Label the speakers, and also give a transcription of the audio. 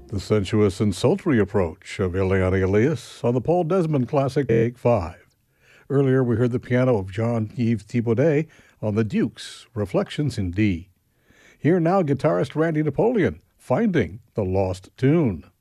Speaker 1: The sensuous and sultry approach of Ileana Elias on the Paul Desmond classic Take 5. Earlier, we heard the piano of Jean-Yves Thibaudet on the Dukes, Reflections in D. Here now, guitarist Randy Napoleon, Finding the Lost Tune.